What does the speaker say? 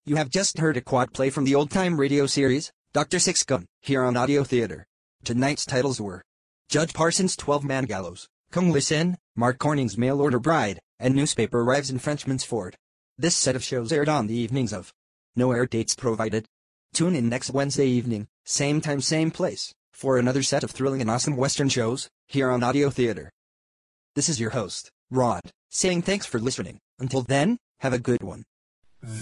You have just heard a quad play from the old-time radio series, Dr. Six Gun, here on Audio Theater. Tonight's titles were Judge Parsons' 12-Man Gallows, Kung Listen, Mark Corning's Mail Order Bride, and Newspaper Arrives in Frenchman's Ford. This set of shows aired on the evenings of. No air dates provided. Tune in next Wednesday evening, same time same place, for another set of thrilling and awesome Western shows, here on Audio Theater. This is your host, Rod, saying thanks for listening. Until then, have a good one.